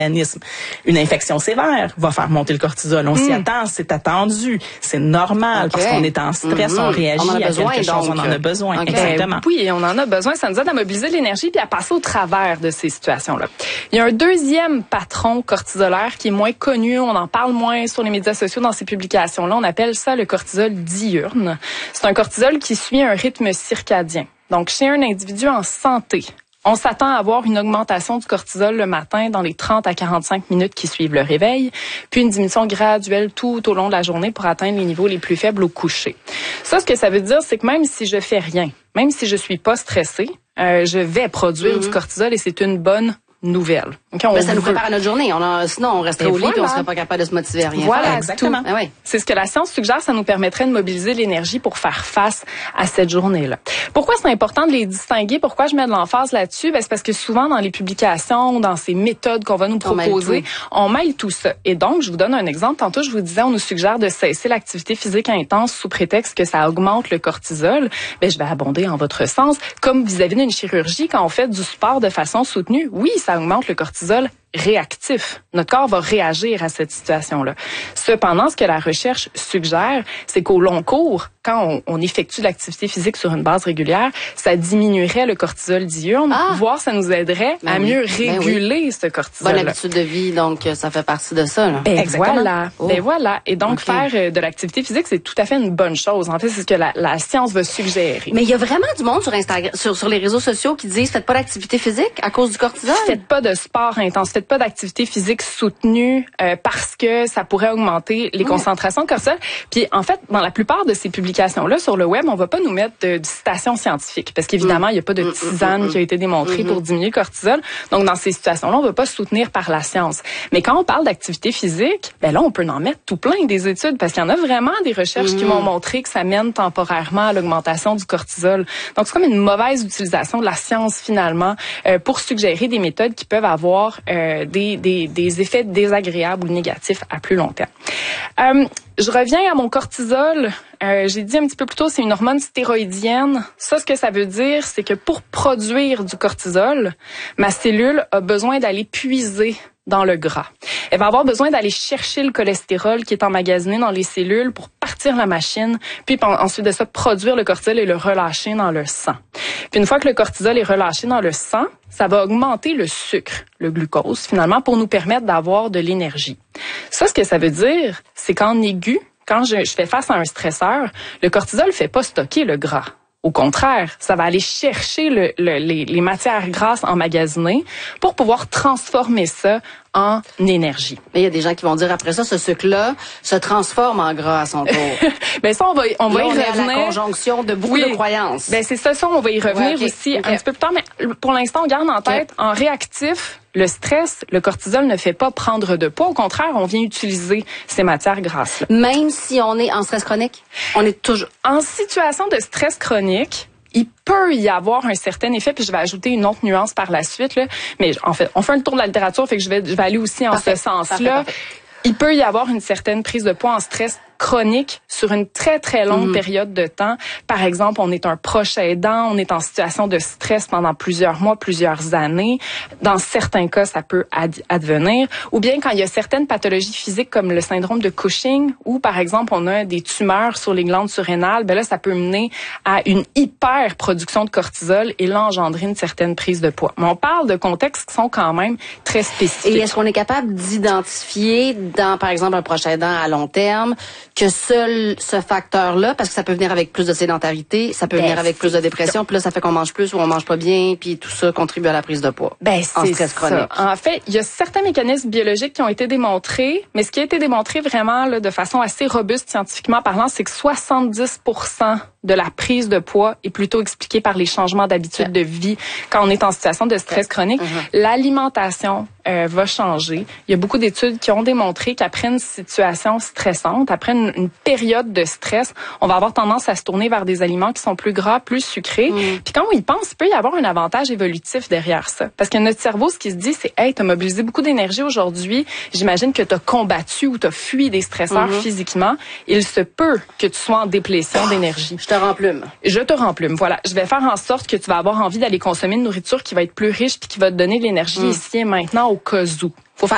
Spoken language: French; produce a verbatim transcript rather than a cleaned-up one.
Une infection sévère va faire monter le cortisol. On mmh. s'y attend, c'est attendu, c'est normal okay. parce qu'on est en stress, mmh. on réagit on à besoin, quelque chose, donc. on en a besoin. Okay. Exactement. Ben, oui, on en a besoin. Ça nous aide à mobiliser l'énergie puis à passer au travers de ces situations-là. Il y a un deuxième patron cortisolaire qui est moins connu, on en parle moins sur les médias sociaux dans ces publications-là. On appelle ça le cortisol diurne. C'est un cortisol qui suit un rythme circadien. Donc, chez un individu en santé, on s'attend à avoir une augmentation du cortisol le matin dans les trente à quarante-cinq minutes qui suivent le réveil, puis une diminution graduelle tout au long de la journée pour atteindre les niveaux les plus faibles au coucher. Ça, ce que ça veut dire, c'est que même si je fais rien, même si je suis pas stressée, euh, je vais produire mm-hmm. du cortisol et c'est une bonne nouvelle. Okay, on ben, ça nous prépare à notre journée. On a, sinon, on resterait et au lit et voilà. on serait pas capable de se motiver à rien voilà, faire. Exactement. Ah oui. C'est ce que la science suggère. Ça nous permettrait de mobiliser l'énergie pour faire face à cette journée-là. Pourquoi c'est important de les distinguer? Pourquoi je mets de l'emphase là-dessus? Ben, c'est parce que souvent, dans les publications, dans ces méthodes qu'on va nous proposer, on mêle, on mêle tout ça. Et donc, je vous donne un exemple. Tantôt, je vous disais, on nous suggère de cesser l'activité physique intense sous prétexte que ça augmente le cortisol. Ben, je vais abonder en votre sens. Comme vis-à-vis d'une chirurgie, quand on fait du sport de façon soutenue, oui, ça augmente le cortisol réactif. Notre corps va réagir à cette situation-là. Cependant, ce que la recherche suggère, c'est qu'au long cours, quand on, on effectue de l'activité physique sur une base régulière, ça diminuerait le cortisol diurne, ah. voire ça nous aiderait ben à oui. mieux réguler ben oui. ce cortisol. Bonne habitude de vie, donc ça fait partie de ça. Là. Ben Exactement. voilà. Oh. Ben voilà. Et donc okay. faire euh, de l'activité physique, c'est tout à fait une bonne chose. En fait, c'est ce que la, la science va suggérer. Mais il y a vraiment du monde sur Instagram, sur, sur les réseaux sociaux qui disent faites pas d'activité physique à cause du cortisol. Faites pas de sport intense. Faites pas d'activité physique soutenue euh, parce que ça pourrait augmenter les mmh. concentrations de cortisol. Puis en fait, dans la plupart de ces publications-là sur le web, on va pas nous mettre de, de citations scientifiques parce qu'évidemment, il mmh. y a pas de tisane mmh. qui a été démontrée mmh. pour diminuer le cortisol. Donc dans ces situations-là, on va pas se soutenir par la science. Mais quand on parle d'activité physique, ben là, on peut en mettre tout plein des études parce qu'il y en a vraiment des recherches mmh. qui vont montrer que ça mène temporairement à l'augmentation du cortisol. Donc c'est comme une mauvaise utilisation de la science finalement euh, pour suggérer des méthodes qui peuvent avoir euh, Des, des, des effets désagréables ou négatifs à plus long terme. Euh, je reviens à mon cortisol. Euh, j'ai dit un petit peu plus tôt, c'est une hormone stéroïdienne. Ça, ce que ça veut dire, c'est que pour produire du cortisol, ma cellule a besoin d'aller puiser dans le gras. Elle va avoir besoin d'aller chercher le cholestérol qui est emmagasiné dans les cellules pour partir la machine, puis ensuite de ça, produire le cortisol et le relâcher dans le sang. Puis une fois que le cortisol est relâché dans le sang, ça va augmenter le sucre, le glucose, finalement, pour nous permettre d'avoir de l'énergie. Ça, ce que ça veut dire, c'est qu'en aigu, quand je, je fais face à un stresseur, le cortisol ne fait pas stocker le gras. Au contraire, ça va aller chercher le, le, les, les matières grasses emmagasinées pour pouvoir transformer ça en énergie. Mais il y a des gens qui vont dire après ça, ce sucre-là se transforme en gras à son tour. Ben ça, on va, on va Là, y on revenir. Est à la conjonction de beaucoup oui. de croyances. Ben c'est ça, ça, on va y revenir ouais, okay. aussi okay. un petit peu plus tard. Mais pour l'instant, on garde en tête, okay. en réactif, le stress, le cortisol ne fait pas prendre de poids. Au contraire, on vient utiliser ces matières grasses-là. Même si on est en stress chronique, on est toujours en situation de stress chronique. Il peut y avoir un certain effet, puis je vais ajouter une autre nuance par la suite, là. Mais en fait, on fait un tour de la littérature, fait que je vais, je vais aller aussi en parfait, ce sens-là. Parfait, parfait. Il peut y avoir une certaine prise de poids en stress chronique sur une très, très longue mmh. période de temps. Par exemple, on est un proche aidant, on est en situation de stress pendant plusieurs mois, plusieurs années. Dans certains cas, ça peut ad- advenir. Ou bien quand il y a certaines pathologies physiques comme le syndrome de Cushing, où, par exemple, on a des tumeurs sur les glandes surrénales, ben là, ça peut mener à une hyper production de cortisol et là, engendrer une certaine prise de poids. Mais on parle de contextes qui sont quand même très spécifiques. Et est-ce qu'on est capable d'identifier dans, par exemple, un proche aidant à long terme, que seul ce facteur-là, parce que ça peut venir avec plus de sédentarité, ça peut ben, venir avec plus de dépression, puis là, ça fait qu'on mange plus ou on mange pas bien, puis tout ça contribue à la prise de poids. Ben, c'est en stress chronique. Ça. En fait, il y a certains mécanismes biologiques qui ont été démontrés, mais ce qui a été démontré vraiment là, de façon assez robuste scientifiquement parlant, c'est que soixante-dix pour cent de la prise de poids est plutôt expliquée par les changements d'habitude ouais. de vie quand on est en situation de stress chronique. Mm-hmm. L'alimentation euh, va changer. Il y a beaucoup d'études qui ont démontré qu'après une situation stressante, après une, une période de stress, on va avoir tendance à se tourner vers des aliments qui sont plus gras, plus sucrés. Mm. Puis quand on y pense, il peut y avoir un avantage évolutif derrière ça. Parce que notre cerveau, ce qui se dit, c'est « Hey, t'as mobilisé beaucoup d'énergie aujourd'hui. J'imagine que t'as combattu ou t'as fui des stresseurs mm-hmm. physiquement. Il se peut que tu sois en déplétion d'énergie. » Je te remplume. Je te remplume, voilà. Je vais faire en sorte que tu vas avoir envie d'aller consommer une nourriture qui va être plus riche puis qui va te donner de l'énergie mm. ici et maintenant au cas où.